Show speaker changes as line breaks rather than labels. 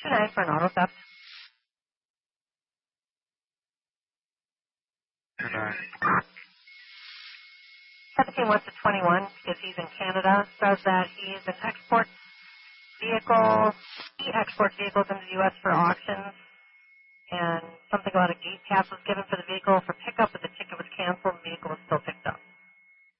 2-9 for an auto theft.
2-9.
17 wants to 21 because he's in Canada. Says that he's an export vehicle. He exports vehicles into the U.S. for auctions. And something about a gate pass was given for the vehicle for pickup at the